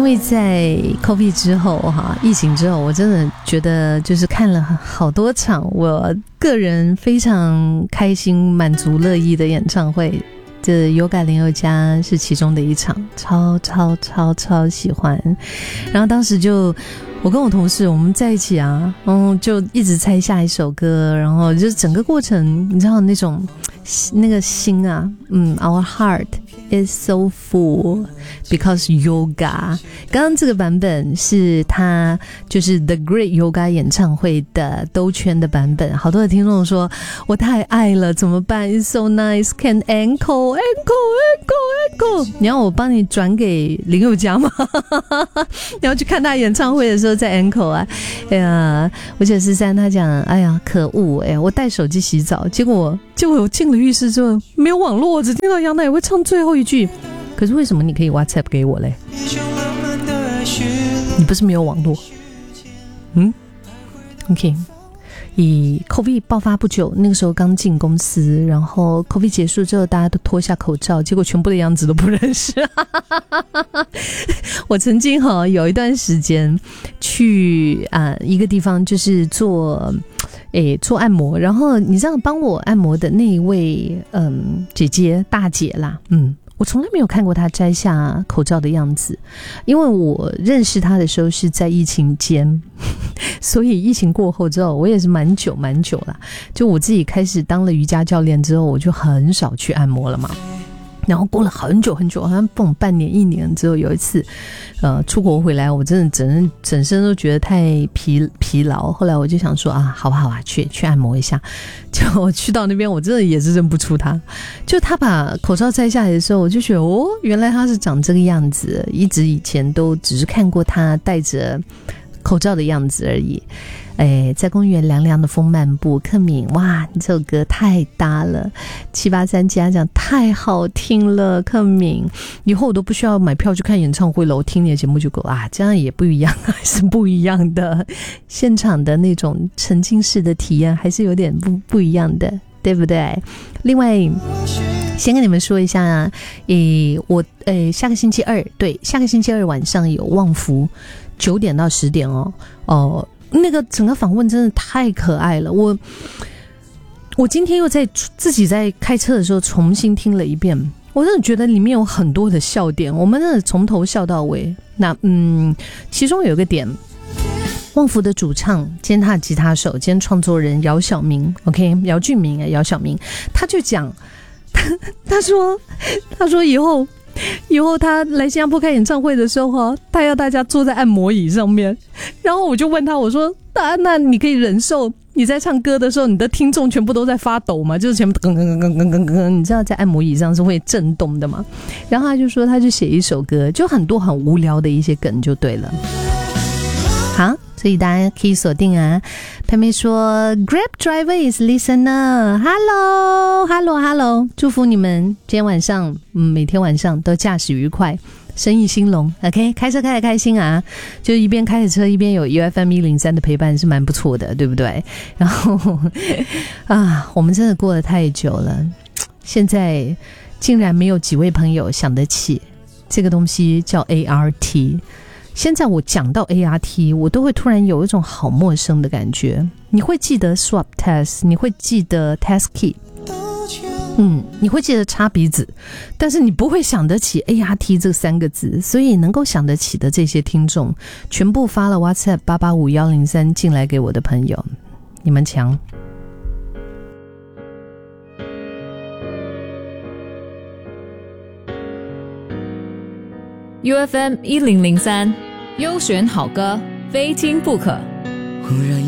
为在 COVID 之后哈，疫情之后，我真的觉得就是看了好多场我个人非常开心、满足乐意的演唱会。这Yoga林宥嘉是其中的一场，超喜欢。然后当时就我跟我同事我们在一起啊，就一直猜下一首歌，然后就整个过程你知道那种那个心啊，Our heart is so full because yoga。 刚刚这个版本是他就是 The Great Yoga 演唱会的兜圈的版本，好多的听众说我太爱了怎么办， It's so nice, can encore。 你要我帮你转给林宥嘉吗？你要去看他演唱会的时候再 encore 啊。哎呀，我93他讲哎呀可恶，我带手机洗澡，结果我进了浴室之后没有网络，我只听到杨乃会唱最后一句。可是为什么你可以 WhatsApp 给我嘞？你不是没有网络？OK。以 COVID 爆发不久，那个时候刚进公司，然后 COVID 结束之后大家都脱下口罩，结果全部的样子都不认识。我曾经有一段时间去一个地方就是做按摩，然后你知道帮我按摩的那一位姐姐大姐啦，我从来没有看过她摘下口罩的样子，因为我认识她的时候是在疫情间，所以疫情过后之后我也是蛮久啦，就我自己开始当了瑜伽教练之后，我就很少去按摩了嘛。然后过了很久，好像半年1年之后，有一次出国回来，我真的整身都觉得太疲劳，后来我就想说好吧去按摩一下。就我去到那边，我真的也是认不出他，就他把口罩摘下来的时候，我就觉得原来他是长这个样子，一直以前都只是看过他戴着口罩的样子而已。在公园凉凉的风漫步，克敏，哇，你这首歌太搭了，783家讲太好听了，克敏，以后我都不需要买票去看演唱会了，我听你的节目就够这样也不一样，还是不一样的，现场的那种沉浸式的体验还是有点不一样的，对不对？另外先跟你们说一下我下个星期二晚上有旺福9点到10点那个整个访问真的太可爱了，我今天又自己在开车的时候重新听了一遍，我真的觉得里面有很多的笑点，我们真的从头笑到尾。那其中有一个点，旺福的主唱兼他的吉他手兼创作人姚晓明 ，OK， 姚俊明姚晓明，他就讲，他说以后他来新加坡开演唱会的时候他要大家坐在按摩椅上面，然后我就问他，我说那你可以忍受你在唱歌的时候你的听众全部都在发抖吗？就是全部你知道在按摩椅上是会震动的嘛？然后他就说他就写一首歌，就很多很无聊的一些梗就对了。好，所以大家可以锁定佩妹说 Grab driver is listener， Hello， 祝福你们今天晚上每天晚上都驾驶愉快，生意兴隆 OK， 开车开得开心就一边开着车一边有 UFM103 的陪伴是蛮不错的，对不对？然后我们真的过得太久了，现在竟然没有几位朋友想得起这个东西叫 ART。现在我讲到 ART 我都会突然有一种好陌生的感觉，你会记得 swab test， 你会记得 test kit， 你会记得擦鼻子，但是你不会想得起 ART 这3个字，所以能够想得起的这些听众全部发了 WhatsApp 885103进来给我的朋友，你们强。 UFM1003 优选好歌，非听不可。忽然